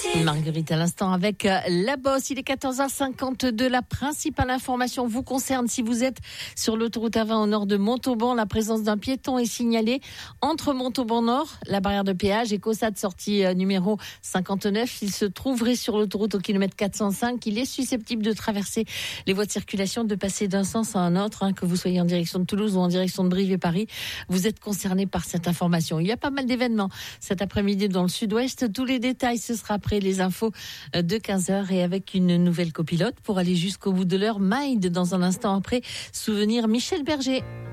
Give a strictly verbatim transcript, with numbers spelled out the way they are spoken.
Marguerite à l'instant avec la bosse. Il est quatorze heures cinquante-deux. La principale information vous concerne si vous êtes sur l'autoroute A vingt au nord de Montauban. La présence d'un piéton est signalée entre Montauban Nord, la barrière de péage, et Caussade sortie numéro cinquante-neuf. Il se trouverait sur l'autoroute au kilomètre quatre cent cinq. Il est susceptible de traverser les voies de circulation, de passer d'un sens à un autre, hein, que vous soyez en direction de Toulouse ou en direction de Brive et Paris. Vous êtes concerné par cette information. Il y a pas mal d'événements cet après-midi dans le sud-ouest. Tous les détails, ce sera après les infos de quinze heures et avec une nouvelle copilote pour aller jusqu'au bout de l'heure. Mind dans un instant après. Souvenir Michel Berger.